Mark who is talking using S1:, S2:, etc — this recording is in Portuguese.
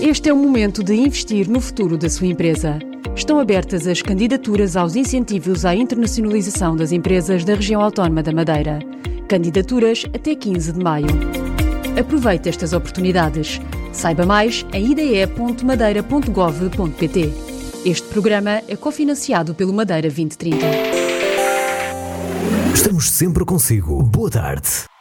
S1: Este é o momento de investir no futuro da sua empresa. Estão abertas as candidaturas aos incentivos à internacionalização das empresas da região autónoma da Madeira. Candidaturas até 15 de maio. Aproveite estas oportunidades. Saiba mais em ide.madeira.gov.pt. Este programa é cofinanciado pelo Madeira 2030.
S2: Estamos sempre consigo. Boa tarde.